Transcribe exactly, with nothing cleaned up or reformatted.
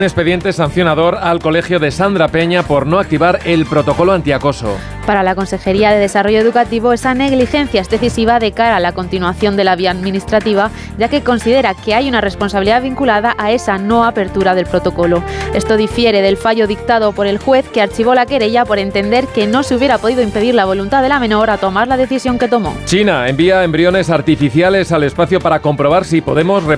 Expediente sancionador al colegio de Sandra Peña por no activar el protocolo antiacoso. Para la Consejería de Desarrollo Educativo, esa negligencia es decisiva de cara a la continuación de la vía administrativa, ya que considera que hay una responsabilidad vinculada a esa no apertura del protocolo. Esto difiere del fallo dictado por el juez que archivó la querella por entender que no se hubiera podido impedir la voluntad de la menor a tomar la decisión que tomó. China envía embriones artificiales al espacio para comprobar si podemos